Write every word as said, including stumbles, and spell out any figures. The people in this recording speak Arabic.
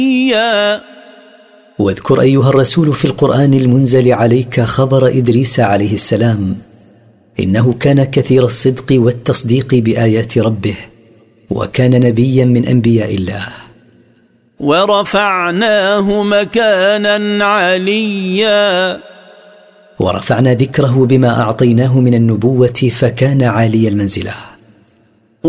واذكر أيها الرسول في القرآن المنزل عليك خبر إدريس عليه السلام، إنه كان كثير الصدق والتصديق بآيات ربه، وكان نبيا من أنبياء الله. ورفعناه مكانا عليا، ورفعنا ذكره بما أعطيناه من النبوة فكان عالي المنزلة.